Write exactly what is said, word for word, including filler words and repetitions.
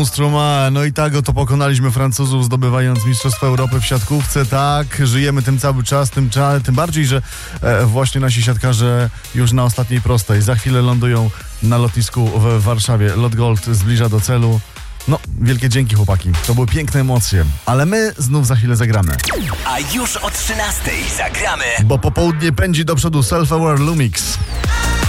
monstrum, a no i tak oto pokonaliśmy Francuzów, zdobywając Mistrzostwo Europy w siatkówce. Tak, żyjemy tym cały czas, tym, tym bardziej, że e, właśnie nasi siatkarze już na ostatniej prostej za chwilę lądują na lotnisku w Warszawie. Lot Gold zbliża do celu. No, wielkie dzięki, chłopaki. To były piękne emocje, ale my znów za chwilę zagramy. A już o trzynastej zagramy, Bo popołudnie pędzi do przodu Self-Aware Lumix.